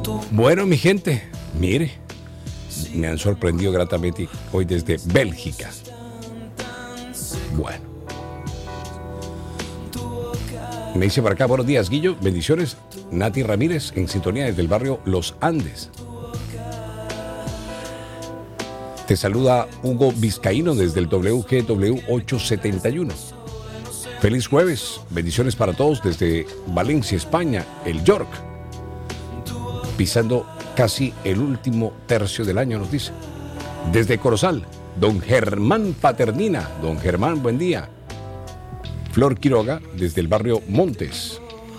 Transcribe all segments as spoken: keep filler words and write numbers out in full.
Bueno, mi gente, mire, me han sorprendido gratamente hoy desde Bélgica. Bueno. Me dice para acá, buenos días, Guillo, bendiciones. Nati Ramírez, en sintonía desde el barrio Los Andes. Te saluda Hugo Vizcaíno desde el W G W ochocientos setenta y uno. Feliz jueves, bendiciones para todos desde Valencia, España, el York. Pisando casi el último tercio del año, nos dice. Desde Corozal, don Germán Paternina. Don Germán, buen día. Flor Quiroga, desde el barrio Montes.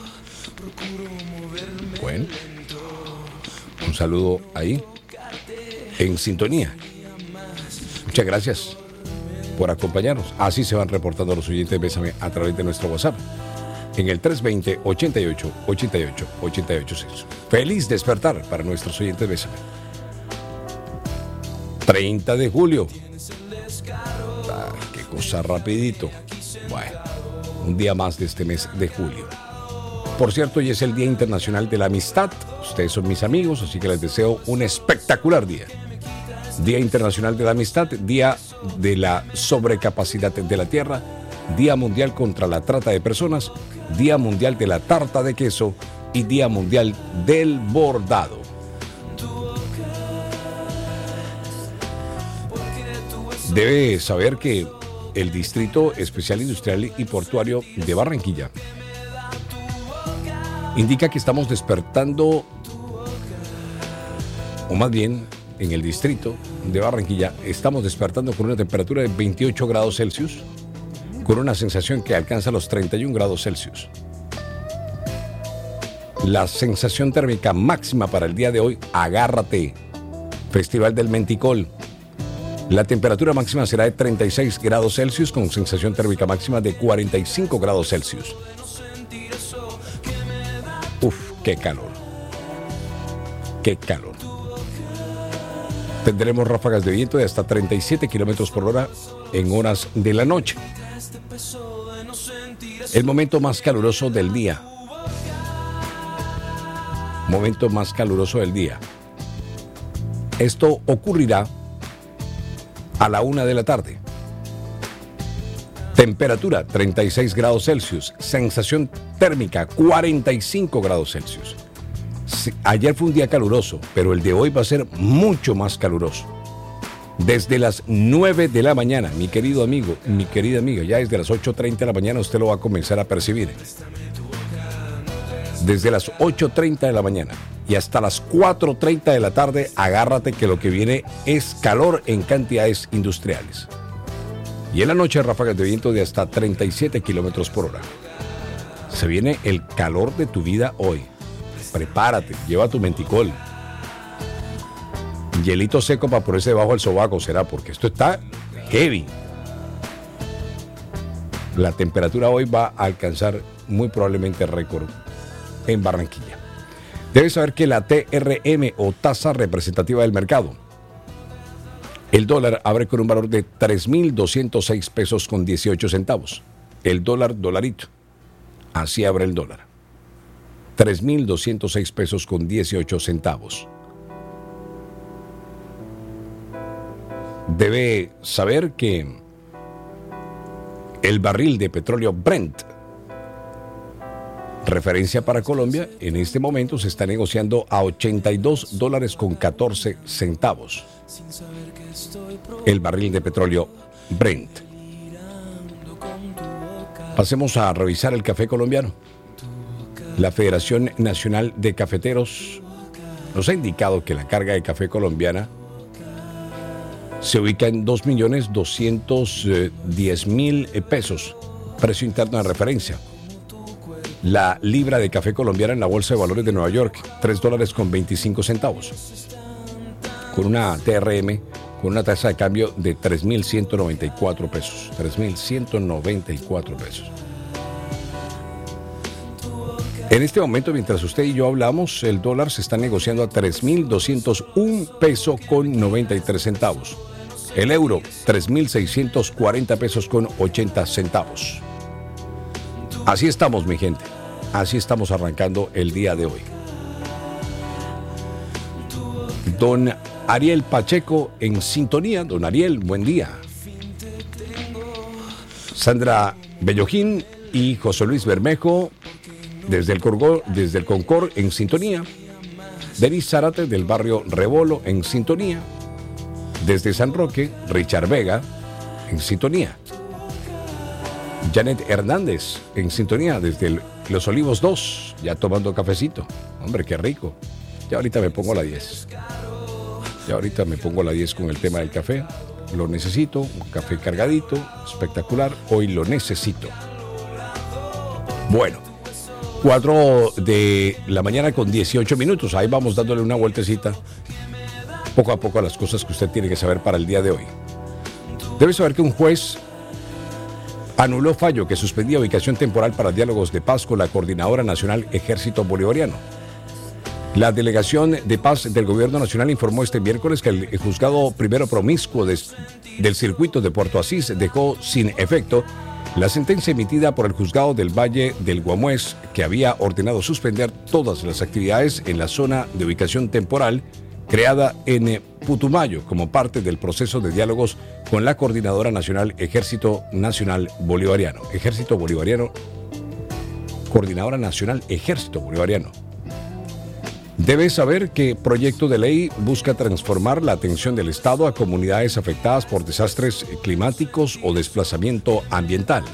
Bueno, un saludo ahí, en sintonía. Muchas gracias por acompañarnos. Así se van reportando los oyentes. Bésame a través de nuestro WhatsApp en el tres dos cero, ochenta y ocho, ochenta y ocho, ochenta y ocho seis. Feliz despertar para nuestros oyentes. Bésame. treinta de julio. Ah, qué cosa rapidito. Bueno, un día más de este mes de julio. Por cierto, hoy es el Día Internacional de la Amistad. Ustedes son mis amigos, así que les deseo un espectacular día. Día Internacional de la Amistad, Día de la Sobrecapacidad de la Tierra, Día Mundial contra la Trata de Personas, Día Mundial de la Tarta de Queso y Día Mundial del Bordado. Debe saber que el Distrito Especial Industrial y Portuario de Barranquilla indica que estamos despertando, o más bien, en el distrito de Barranquilla, estamos despertando con una temperatura de veintiocho grados Celsius, con una sensación que alcanza los treinta y un grados Celsius. La sensación térmica máxima para el día de hoy, agárrate, Festival del Menticol. La temperatura máxima será de treinta y seis grados Celsius, con sensación térmica máxima de cuarenta y cinco grados Celsius. Uf, qué calor. Qué calor. Tendremos ráfagas de viento de hasta treinta y siete kilómetros por hora en horas de la noche. El momento más caluroso del día. Momento más caluroso del día. Esto ocurrirá a la una de la tarde. Temperatura treinta y seis grados Celsius. Sensación térmica cuarenta y cinco grados Celsius. Ayer fue un día caluroso, pero el de hoy va a ser mucho más caluroso. Desde las nueve de la mañana, mi querido amigo, mi querida amiga, ya desde las ocho treinta de la mañana usted lo va a comenzar a percibir. Desde las ocho treinta de la mañana y hasta las cuatro treinta de la tarde, agárrate que lo que viene es calor en cantidades industriales. Y en la noche, ráfagas de viento de hasta treinta y siete kilómetros por hora. Se viene el calor de tu vida hoy. Prepárate, lleva tu menticol. Hielito seco para ponerse debajo del sobaco será, porque esto está heavy. La temperatura hoy va a alcanzar muy probablemente récord en Barranquilla. Debes saber que la T R M o tasa representativa del mercado, el dólar abre con un valor de tres mil doscientos seis pesos con dieciocho centavos. El dólar, dolarito. Así abre el dólar. tres mil doscientos seis pesos con dieciocho centavos. Debe saber que el barril de petróleo Brent, referencia para Colombia, en este momento se está negociando a ochenta y dos dólares con catorce centavos. El barril de petróleo Brent. Pasemos a revisar el café colombiano. La Federación Nacional de Cafeteros nos ha indicado que la carga de café colombiana se ubica en dos millones doscientos diez mil pesos, precio interno de referencia. La libra de café colombiana en la Bolsa de Valores de Nueva York, tres dólares con veinticinco centavos, con una T R M, con una tasa de cambio de tres mil ciento noventa y cuatro pesos, tres mil ciento noventa y cuatro pesos. En este momento, mientras usted y yo hablamos, el dólar se está negociando a tres mil doscientos un pesos con noventa y tres centavos. El euro, tres mil seiscientos cuarenta pesos con ochenta centavos. Así estamos, mi gente. Así estamos arrancando el día de hoy. Don Ariel Pacheco en sintonía. Don Ariel, buen día. Sandra Bellojín y José Luis Bermejo desde el, Corgor, desde el Concord en sintonía. Denis Zárate del barrio Rebolo en sintonía. Desde San Roque, Richard Vega en sintonía. Janet Hernández en sintonía desde el, Los Olivos dos, ya tomando cafecito. Hombre, qué rico. Ya ahorita me pongo a la diez. Ya ahorita me pongo a la diez con el tema del café. Lo necesito, un café cargadito, espectacular. Hoy lo necesito. Bueno, cuatro de la mañana con dieciocho minutos. Ahí vamos dándole una vueltecita poco a poco a las cosas que usted tiene que saber para el día de hoy. Debe saber que un juez anuló fallo que suspendía ubicación temporal para diálogos de paz con la Coordinadora Nacional Ejército Bolivariano. La Delegación de Paz del Gobierno Nacional informó este miércoles que el juzgado primero promiscuo de, del circuito de Puerto Asís dejó sin efecto la sentencia emitida por el juzgado del Valle del Guamués, que había ordenado suspender todas las actividades en la zona de ubicación temporal creada en Putumayo como parte del proceso de diálogos con la Coordinadora Nacional Ejército Nacional Bolivariano. Ejército Bolivariano, Coordinadora Nacional Ejército Bolivariano. Debe saber que proyecto de ley busca transformar la atención del Estado a comunidades afectadas por desastres climáticos o desplazamiento ambiental.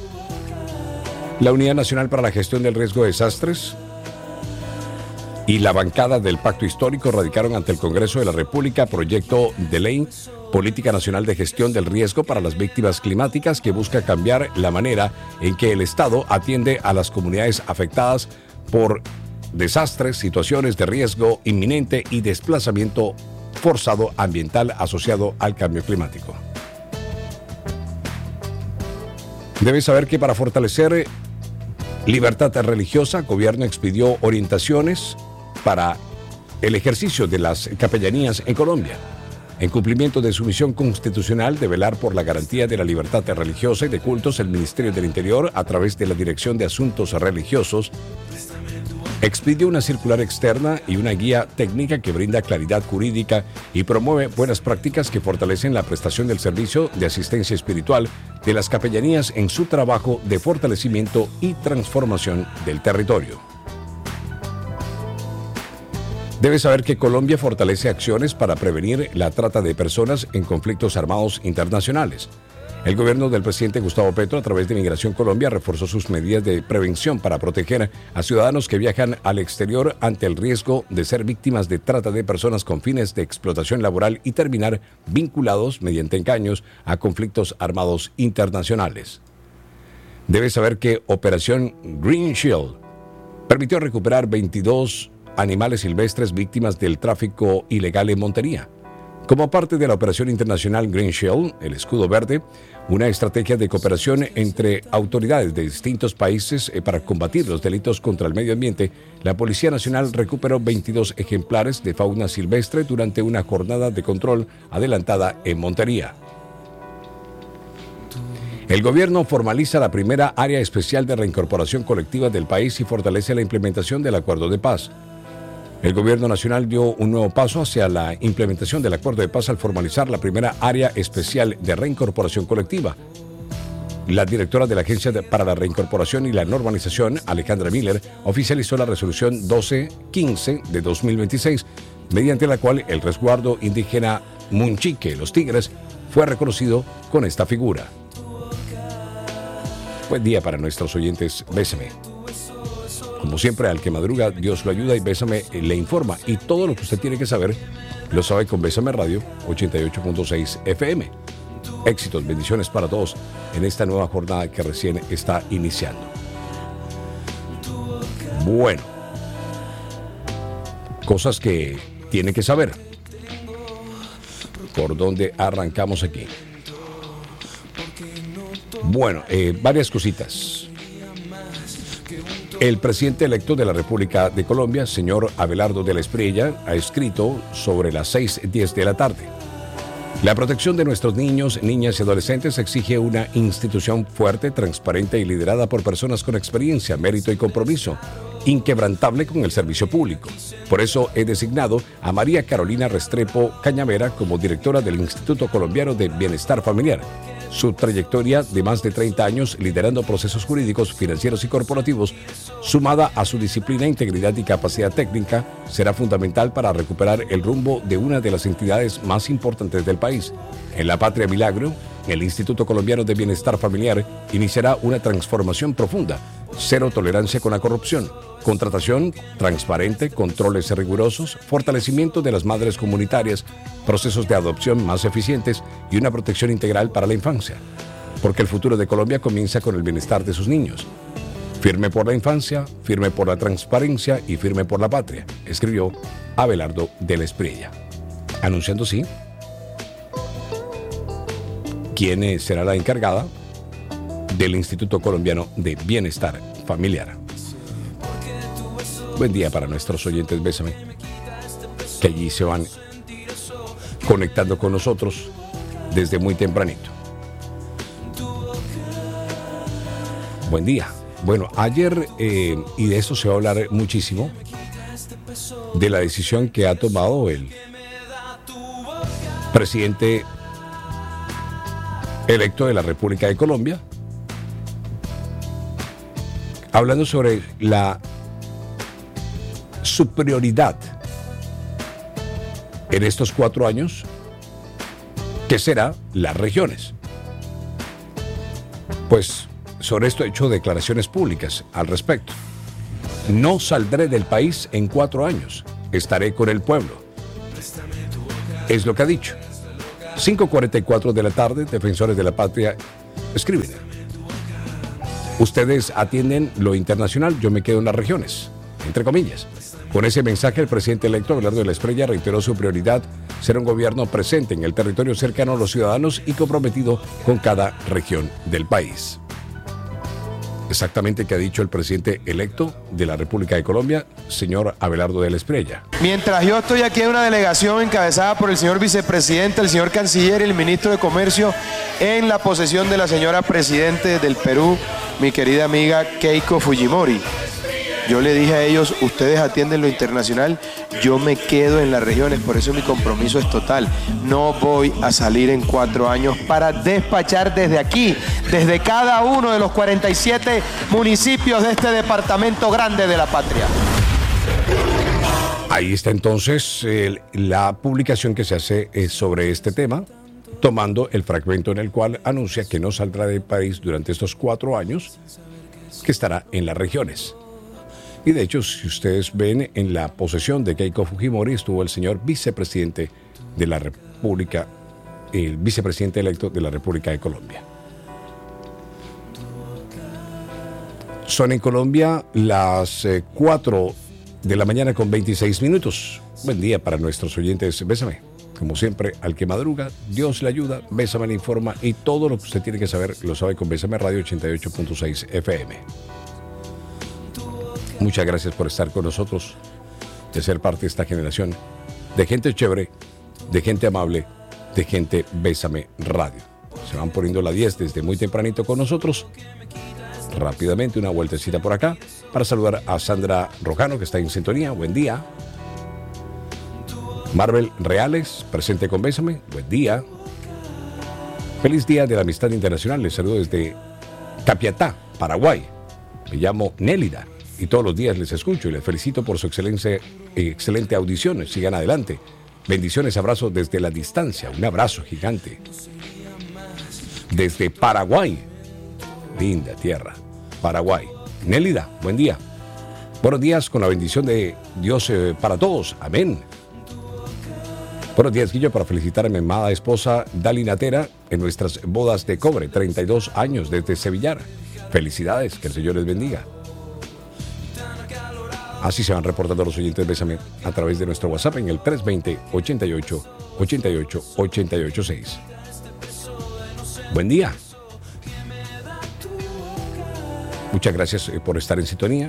La Unidad Nacional para la Gestión del Riesgo de Desastres y la bancada del Pacto Histórico radicaron ante el Congreso de la República proyecto de ley Política Nacional de Gestión del Riesgo para las Víctimas Climáticas, que busca cambiar la manera en que el Estado atiende a las comunidades afectadas por desastres, situaciones de riesgo inminente y desplazamiento forzado ambiental asociado al cambio climático. Debe saber que para fortalecer libertad religiosa, el gobierno expidió orientaciones para el ejercicio de las capellanías en Colombia, en cumplimiento de su misión constitucional de velar por la garantía de la libertad religiosa y de cultos. El Ministerio del Interior, a través de la Dirección de Asuntos Religiosos, expidió una circular externa y una guía técnica que brinda claridad jurídica y promueve buenas prácticas que fortalecen la prestación del servicio de asistencia espiritual de las capellanías en su trabajo de fortalecimiento y transformación del territorio. Debe saber que Colombia fortalece acciones para prevenir la trata de personas en conflictos armados internacionales. El gobierno del presidente Gustavo Petro, a través de Migración Colombia, reforzó sus medidas de prevención para proteger a ciudadanos que viajan al exterior ante el riesgo de ser víctimas de trata de personas con fines de explotación laboral y terminar vinculados mediante engaños a conflictos armados internacionales. Debe saber que Operación Green Shield permitió recuperar veintidós animales silvestres víctimas del tráfico ilegal en Montería. Como parte de la operación internacional Green Shield, el escudo verde, una estrategia de cooperación entre autoridades de distintos países para combatir los delitos contra el medio ambiente, la Policía Nacional recuperó veintidós ejemplares de fauna silvestre durante una jornada de control adelantada en Montería. El gobierno formaliza la primera área especial de reincorporación colectiva del país y fortalece la implementación del acuerdo de paz. El gobierno nacional dio un nuevo paso hacia la implementación del acuerdo de paz al formalizar la primera área especial de reincorporación colectiva. La directora de la Agencia para la Reincorporación y la Normalización, Alejandra Miller, oficializó la resolución doce quince de dos mil veintiséis, mediante la cual el resguardo indígena Munchique, Los Tigres, fue reconocido con esta figura. Buen día para nuestros oyentes. Bésame. Como siempre, al que madruga, Dios lo ayuda y Bésame le informa. Y todo lo que usted tiene que saber, lo sabe con Bésame Radio ochenta y ocho punto seis F M. Éxitos, bendiciones para todos en esta nueva jornada que recién está iniciando. Bueno, cosas que tiene que saber. ¿Por dónde arrancamos aquí? Bueno, eh, varias cositas. El presidente electo de la República de Colombia, señor Abelardo de la Espriella, ha escrito sobre las seis diez de la tarde. La protección de nuestros niños, niñas y adolescentes exige una institución fuerte, transparente y liderada por personas con experiencia, mérito y compromiso, inquebrantable con el servicio público. Por eso he designado a María Carolina Restrepo Cañavera como directora del Instituto Colombiano de Bienestar Familiar. Su trayectoria de más de treinta años liderando procesos jurídicos, financieros y corporativos, sumada a su disciplina, integridad y capacidad técnica, será fundamental para recuperar el rumbo de una de las entidades más importantes del país. En la Patria Milagro, el Instituto Colombiano de Bienestar Familiar iniciará una transformación profunda. Cero tolerancia con la corrupción, contratación transparente, controles rigurosos, fortalecimiento de las madres comunitarias, procesos de adopción más eficientes y una protección integral para la infancia. Porque el futuro de Colombia comienza con el bienestar de sus niños. Firme por la infancia, firme por la transparencia y firme por la patria, escribió Abelardo de la Espriella. Anunciando sí quién será la encargada del Instituto Colombiano de Bienestar Familiar. Buen día para nuestros oyentes, Bésame, que allí se van conectando con nosotros desde muy tempranito. Buen día. Bueno, ayer, eh, y de esto se va a hablar muchísimo, de la decisión que ha tomado el presidente electo de la República de Colombia, hablando sobre la su prioridad en estos cuatro años, que será las regiones. Pues sobre esto he hecho declaraciones públicas al respecto. No saldré del país en cuatro años, estaré con el pueblo. Es lo que ha dicho. cinco cuarenta y cuatro de la tarde, Defensores de la Patria escriben: ustedes atienden lo internacional, yo me quedo en las regiones, entre comillas. Con ese mensaje, el presidente electo Abelardo de la Espriella reiteró su prioridad: ser un gobierno presente en el territorio, cercano a los ciudadanos y comprometido con cada región del país. Exactamente que ha dicho el presidente electo de la República de Colombia, señor Abelardo de la Espriella. Mientras yo estoy aquí en una delegación encabezada por el señor vicepresidente, el señor canciller y el ministro de Comercio, en la posesión de la señora presidente del Perú, mi querida amiga Keiko Fujimori. Yo le dije a ellos: ustedes atienden lo internacional, yo me quedo en las regiones, por eso mi compromiso es total. No voy a salir en cuatro años para despachar desde aquí, desde cada uno de los cuarenta y siete municipios de este departamento grande de la patria. Ahí está entonces eh, la publicación que se hace eh, sobre este tema, tomando el fragmento en el cual anuncia que no saldrá del país durante estos cuatro años, que estará en las regiones. Y de hecho, si ustedes ven, en la posesión de Keiko Fujimori estuvo el señor vicepresidente de la República, el vicepresidente electo de la República de Colombia. Son en Colombia las eh, cuatro de la mañana con veintiséis minutos. Buen día para nuestros oyentes. Bésame. Como siempre, al que madruga, Dios le ayuda, Bésame le informa, y todo lo que usted tiene que saber lo sabe con Bésame Radio ochenta y ocho punto seis F M. Muchas gracias por estar con nosotros, de ser parte de esta generación de gente chévere, de gente amable, de gente Bésame Radio. Se van poniendo la diez desde muy tempranito con nosotros. Rápidamente una vueltecita por acá para saludar a Sandra Rojano, que está en sintonía. Buen día. Marvel Reales, presente con Bésame. Buen día. Feliz Día de la Amistad Internacional. Les saludo desde Capiatá, Paraguay. Me llamo Nélida y todos los días les escucho y les felicito por su excelente, excelente audición. Sigan adelante. Bendiciones, abrazos desde la distancia. Un abrazo gigante. Desde Paraguay. Linda tierra. Paraguay. Nélida, buen día. Buenos días, con la bendición de Dios eh, para todos. Amén. Buenos días, Guillo, para felicitar a mi amada esposa Dali Natera en nuestras bodas de cobre, treinta y dos años desde Sevillar. Felicidades, que el Señor les bendiga. Así se van reportando los oyentes Bésame a través de nuestro WhatsApp en el tres veinte, ochenta y ocho, ochenta y ocho, ochenta y ocho seis. Buen día. Muchas gracias por estar en sintonía.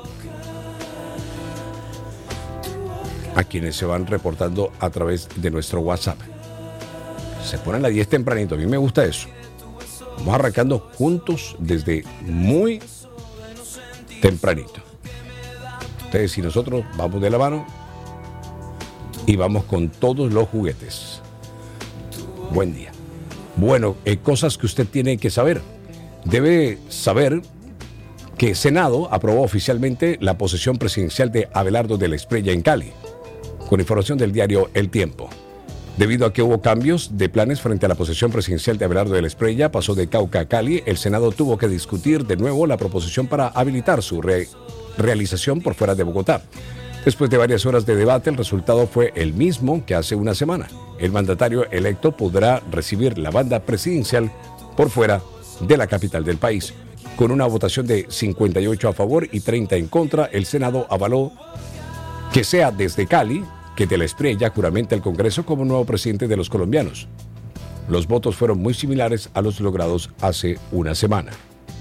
A quienes se van reportando a través de nuestro WhatsApp. Se ponen a las diez tempranito, a mí me gusta eso. Vamos arrancando juntos desde muy tempranito. Ustedes y nosotros vamos de la mano y vamos con todos los juguetes. Buen día. Bueno, eh, cosas que usted tiene que saber. Debe saber que el Senado aprobó oficialmente la posesión presidencial de Abelardo de la Espriella en Cali, con información del diario El Tiempo. Debido a que hubo cambios de planes frente a la posesión presidencial de Abelardo de la Espriella, pasó de Cauca a Cali, el Senado tuvo que discutir de nuevo la proposición para habilitar su re- realización por fuera de Bogotá. Después de varias horas de debate, el resultado fue el mismo que hace una semana. El mandatario electo podrá recibir la banda presidencial por fuera de la capital del país. Con una votación de cincuenta y ocho a favor y treinta en contra, el Senado avaló que sea desde Cali que de la Espriella juramente al Congreso como nuevo presidente de los colombianos. Los votos fueron muy similares a los logrados hace una semana.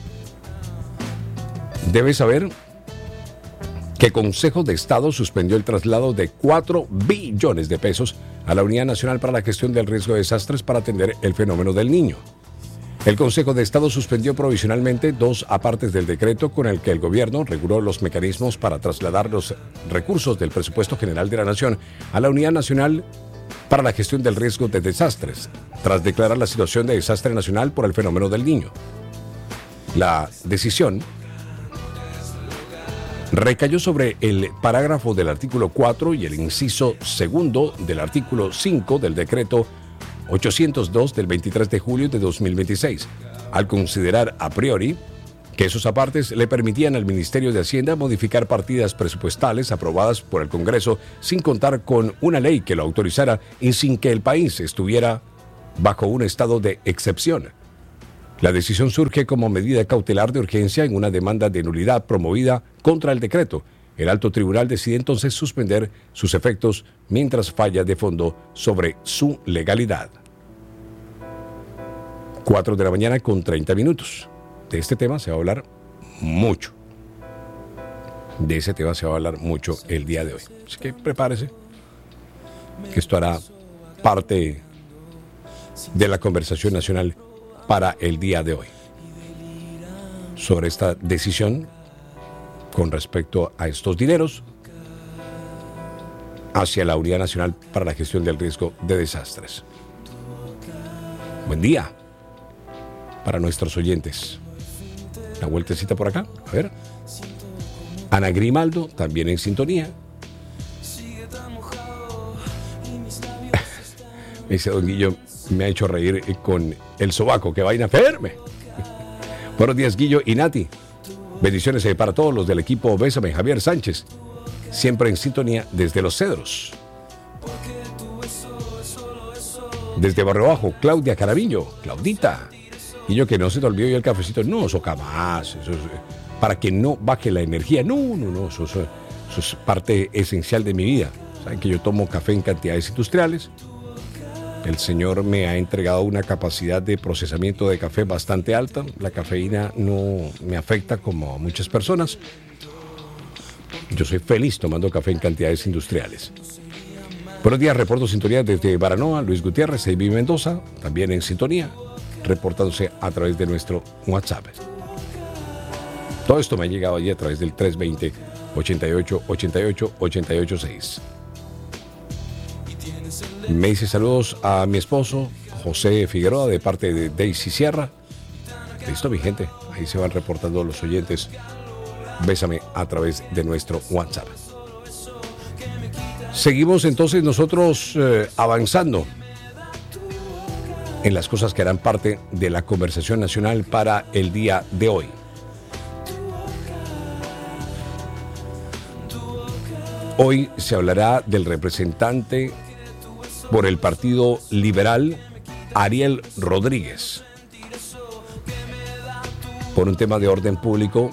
Debe saber que el Consejo de Estado suspendió el traslado de cuatro billones de pesos a la Unidad Nacional para la Gestión del Riesgo de Desastres para atender el fenómeno del Niño. El Consejo de Estado suspendió provisionalmente dos apartes del decreto con el que el gobierno reguló los mecanismos para trasladar los recursos del presupuesto general de la Nación a la Unidad Nacional para la Gestión del Riesgo de Desastres, tras declarar la situación de desastre nacional por el fenómeno del Niño. La decisión recayó sobre el parágrafo del artículo cuatro y el inciso segundo del artículo cinco del decreto ochocientos dos del veintitrés de julio de dos mil veintiséis, al considerar a priori que esos apartes le permitían al Ministerio de Hacienda modificar partidas presupuestales aprobadas por el Congreso sin contar con una ley que lo autorizara y sin que el país estuviera bajo un estado de excepción. La decisión surge como medida cautelar de urgencia en una demanda de nulidad promovida contra el decreto. El alto tribunal decide entonces suspender sus efectos mientras falla de fondo sobre su legalidad. cuatro de la mañana con treinta minutos. De este tema se va a hablar mucho. De ese tema se va a hablar mucho el día de hoy. Así que prepárese, que esto hará parte de la conversación nacional para el día de hoy, sobre esta decisión con respecto a estos dineros hacia la Unidad Nacional para la Gestión del Riesgo de Desastres. Buen día para nuestros oyentes. Una vueltecita por acá, a ver. Ana Grimaldo, también en sintonía. Me dice don Guillo, me ha hecho reír con el sobaco, que vaina firme. Buenos días, Guillo y Nati. Bendiciones para todos los del equipo Bésame, Javier Sánchez. Siempre en sintonía desde Los Cedros. Desde Barrio Bajo, Claudia Carabillo. Claudita. Y yo, que no se te olvidó el cafecito. No, eso jamás. Eso es para que no baje la energía. No, no, no. Eso, eso, eso es parte esencial de mi vida. Saben que yo tomo café en cantidades industriales. El Señor me ha entregado una capacidad de procesamiento de café bastante alta. La cafeína no me afecta como a muchas personas. Yo soy feliz tomando café en cantidades industriales. Buenos días, reporto sintonía desde Baranoa, Luis Gutiérrez, A B Mendoza, también en sintonía, reportándose a través de nuestro WhatsApp. Todo esto me ha llegado allí a través del tres dos cero, ochenta y ocho, ochenta y ocho, ochenta y ocho seis. Me dice saludos a mi esposo, José Figueroa, de parte de Daisy Sierra. Listo, mi gente. Ahí se van reportando los oyentes. Bésame a través de nuestro WhatsApp. Seguimos entonces nosotros eh, avanzando en las cosas que harán parte de la conversación nacional para el día de hoy. Hoy se hablará del representante por el Partido Liberal, Ariel Rodríguez, por un tema de orden público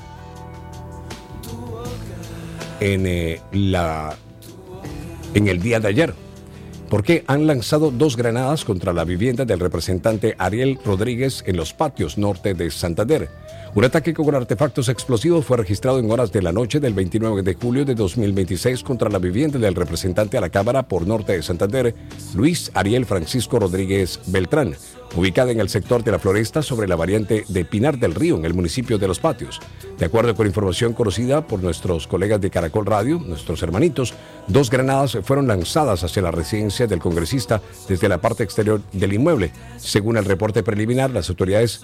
en, eh, la, en el día de ayer, porque han lanzado dos granadas contra la vivienda del representante Ariel Rodríguez en los patios norte de Santander. Un ataque con artefactos explosivos fue registrado en horas de la noche del veintinueve de julio de dos mil veintiséis contra la vivienda del representante a la Cámara por Norte de Santander, Luis Ariel Francisco Rodríguez Beltrán, ubicada en el sector de la Floresta sobre la variante de Pinar del Río, en el municipio de Los Patios. De acuerdo con información conocida por nuestros colegas de Caracol Radio, nuestros hermanitos, dos granadas fueron lanzadas hacia la residencia del congresista desde la parte exterior del inmueble. Según el reporte preliminar, las autoridades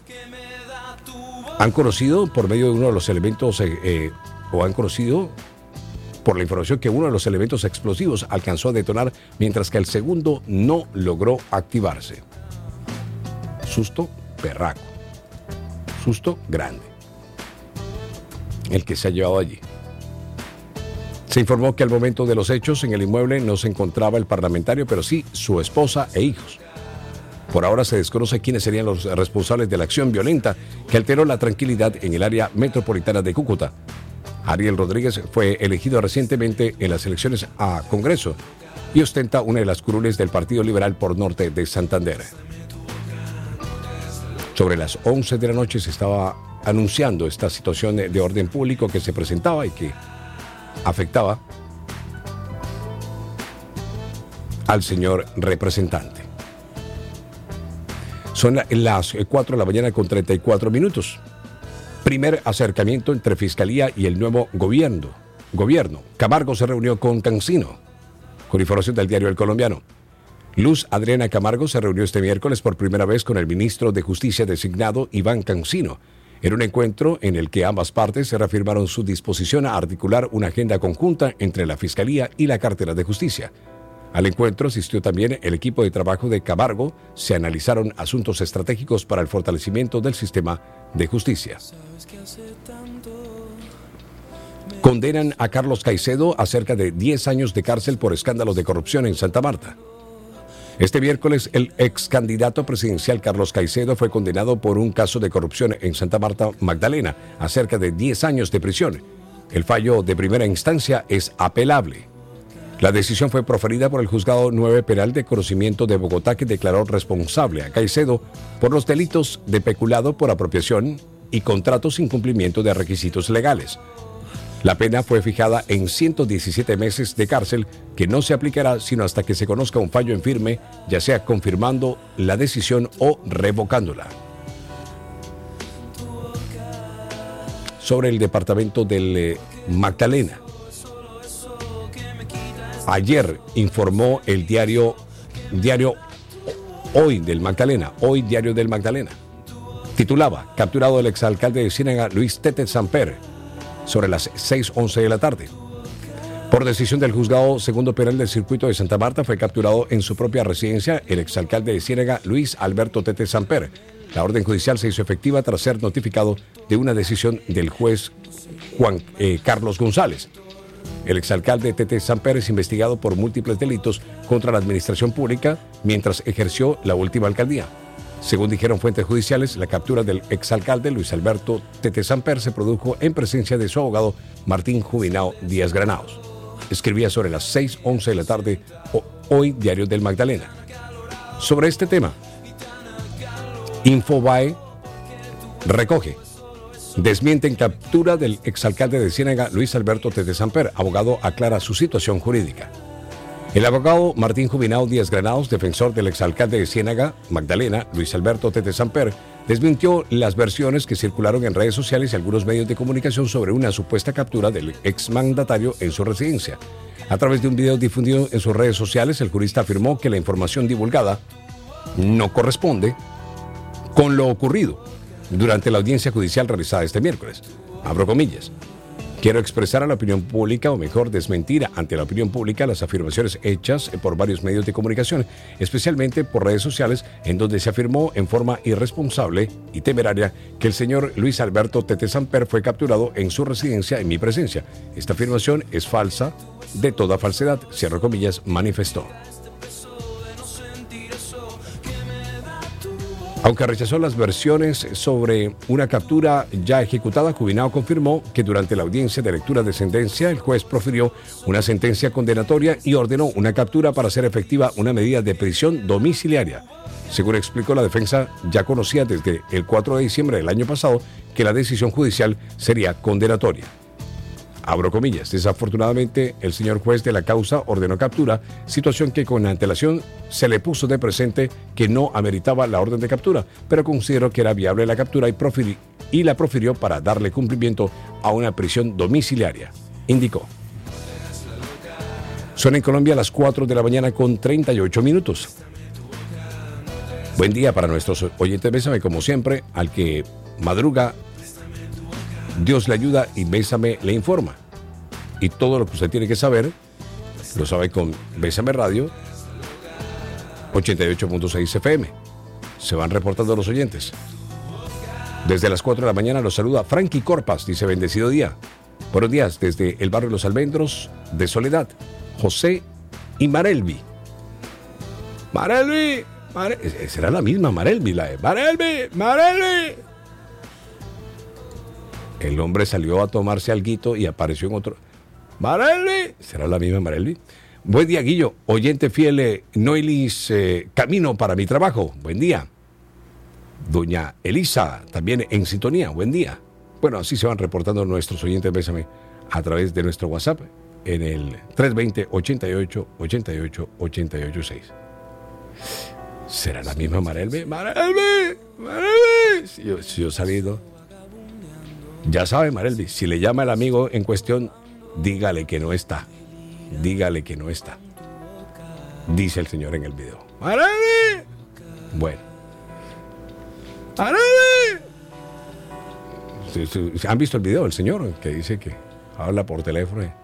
han conocido por medio de uno de los elementos, eh, eh, o han conocido por la información que uno de los elementos explosivos alcanzó a detonar, mientras que el segundo no logró activarse. Susto berraco. Susto grande. El que se ha llevado allí. Se informó que al momento de los hechos en el inmueble no se encontraba el parlamentario, pero sí su esposa e hijos. Por ahora se desconoce quiénes serían los responsables de la acción violenta que alteró la tranquilidad en el área metropolitana de Cúcuta. Ariel Rodríguez fue elegido recientemente en las elecciones a Congreso y ostenta una de las curules del Partido Liberal por Norte de Santander. Sobre las once de la noche se estaba anunciando esta situación de orden público que se presentaba y que afectaba al señor representante. Son las cuatro de la mañana con treinta y cuatro minutos. Primer acercamiento entre Fiscalía y el nuevo gobierno. Gobierno. Camargo se reunió con Cancino. Con información del diario El Colombiano. Luz Adriana Camargo se reunió este miércoles por primera vez con el ministro de Justicia designado Iván Cancino. Era un encuentro en el que ambas partes se reafirmaron su disposición a articular una agenda conjunta entre la Fiscalía y la Cartera de Justicia. Al encuentro asistió también el equipo de trabajo de Camargo. Se analizaron asuntos estratégicos para el fortalecimiento del sistema de justicia. Condenan a Carlos Caicedo a cerca de diez años de cárcel por escándalos de corrupción en Santa Marta. Este miércoles, el ex candidato presidencial Carlos Caicedo fue condenado por un caso de corrupción en Santa Marta, Magdalena, a cerca de diez años de prisión. El fallo de primera instancia es apelable. La decisión fue proferida por el Juzgado nueve Penal de Conocimiento de Bogotá, que declaró responsable a Caicedo por los delitos de peculado por apropiación y contrato sin cumplimiento de requisitos legales. La pena fue fijada en ciento diecisiete meses de cárcel, que no se aplicará sino hasta que se conozca un fallo en firme, ya sea confirmando la decisión o revocándola. Sobre el departamento del eh, Magdalena. Ayer informó el diario, diario Hoy del Magdalena, Hoy Diario del Magdalena. Titulaba: capturado el exalcalde de Ciénaga, Luis Tete Samper, sobre las seis once de la tarde. Por decisión del Juzgado Segundo Penal del Circuito de Santa Marta, fue capturado en su propia residencia el exalcalde de Ciénaga, Luis Alberto Tete Samper. La orden judicial se hizo efectiva tras ser notificado de una decisión del juez Juan eh, Carlos González. El exalcalde Tete Samper es investigado por múltiples delitos contra la administración pública mientras ejerció la última alcaldía. Según dijeron fuentes judiciales, la captura del exalcalde Luis Alberto Tete Samper se produjo en presencia de su abogado Martín Jubinao Díaz Granados. Escribía sobre las seis once de la tarde, Hoy Diario del Magdalena. Sobre este tema, Infobae recoge: desmienten captura del exalcalde de Ciénaga, Luis Alberto Tete Samper. Abogado aclara su situación jurídica. El abogado Martín Jubinao Díaz Granados, defensor del exalcalde de Ciénaga, Magdalena, Luis Alberto Tete Samper, desmintió las versiones que circularon en redes sociales y algunos medios de comunicación sobre una supuesta captura del exmandatario en su residencia. A través de un video difundido en sus redes sociales, el jurista afirmó que la información divulgada no corresponde con lo ocurrido durante la audiencia judicial realizada este miércoles. Abro comillas. Quiero expresar a la opinión pública, o mejor, desmentir ante la opinión pública las afirmaciones hechas por varios medios de comunicación, especialmente por redes sociales, en donde se afirmó en forma irresponsable y temeraria que el señor Luis Alberto Tete Samper fue capturado en su residencia en mi presencia. Esta afirmación es falsa, de toda falsedad, cierro comillas, manifestó. Aunque rechazó las versiones sobre una captura ya ejecutada, Cubinao confirmó que durante la audiencia de lectura de sentencia, el juez profirió una sentencia condenatoria y ordenó una captura para hacer efectiva una medida de prisión domiciliaria. Según explicó la defensa, ya conocía desde el cuatro de diciembre del año pasado que la decisión judicial sería condenatoria. Abro comillas, desafortunadamente el señor juez de la causa ordenó captura, situación que con antelación se le puso de presente que no ameritaba la orden de captura, pero consideró que era viable la captura y, profiri- y la profirió para darle cumplimiento a una prisión domiciliaria, indicó. Son en Colombia las cuatro de la mañana con treinta y ocho minutos. Buen día para nuestros oyentes, bésame como siempre, al que madruga Dios le ayuda y Bésame le informa. Y todo lo que usted tiene que saber, lo sabe con Bésame Radio, ochenta y ocho punto seis F M. Se van reportando los oyentes. Desde las cuatro de la mañana los saluda Frankie Corpas, dice bendecido día. Buenos días, desde el barrio Los Almendros de Soledad, José y Marelvi. Marelvi, Mare... será la misma Marelvi, la de Marelvi, Marelvi. El hombre salió a tomarse alguito y apareció en otro. ¡Marelvi! ¿Será la misma Marelvi? Buen día, Guillo. Oyente fiel, eh, Noelis, eh, camino para mi trabajo. Buen día. Doña Elisa, también en sintonía. Buen día. Bueno, así se van reportando nuestros oyentes, bésame, a través de nuestro WhatsApp en el tres dos cero, ochenta y ocho, ochenta y ocho, ochenta y ocho seis. ¿Será la misma Marelvi? ¡Marelvi! ¡Marelvi! Si yo, si yo he salido... Ya sabe, Marelvi, si le llama el amigo en cuestión, dígale que no está. Dígale que no está. Dice el señor en el video. ¡Marelvi! Bueno. ¡Marelvi! ¿Han visto el video? El señor que dice que habla por teléfono, eh,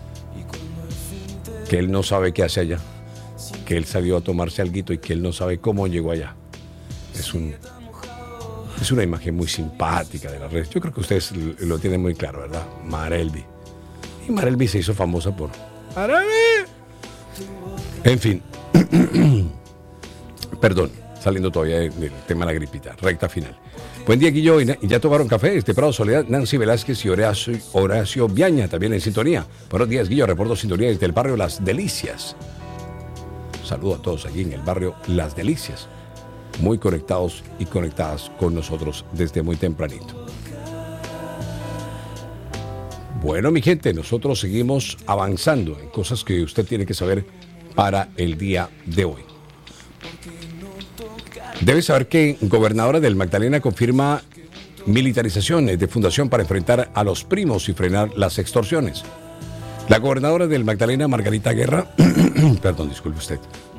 que él no sabe qué hace allá, que él salió a tomarse alguito y que él no sabe cómo llegó allá. Es un... Es una imagen muy simpática de las redes. Yo creo que ustedes lo tienen muy claro, ¿verdad? Marelvi. Y Marelvi se hizo famosa por... ¡Marelvi! En fin. Perdón, saliendo todavía del tema de la gripita. Recta final. Buen día, Guillo. ¿Y ya tomaron café? Desde Prado Soledad, Nancy Velázquez y Horacio, Horacio Viaña, también en sintonía. Buenos días, Guillo. Reporto sintonía desde el barrio Las Delicias. Saludo a todos aquí en el barrio Las Delicias. Muy conectados y conectadas con nosotros desde muy tempranito. Bueno, mi gente, nosotros seguimos avanzando en cosas que usted tiene que saber para el día de hoy. Debe saber que gobernadora del Magdalena confirma militarización de fundación para enfrentar a los primos y frenar las extorsiones. La gobernadora del Magdalena, Margarita Guerra, perdón, disculpe usted,